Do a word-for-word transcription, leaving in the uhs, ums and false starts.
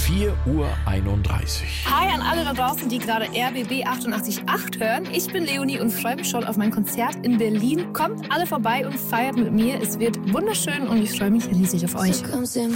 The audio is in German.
vier Uhr einunddreißig. Hi an alle da draußen, die gerade R B B achtundachtzig Komma acht hören. Ich bin Leonie und freue mich schon auf mein Konzert in Berlin. Kommt alle vorbei und feiert mit mir. Es wird wunderschön und ich freue mich riesig auf euch.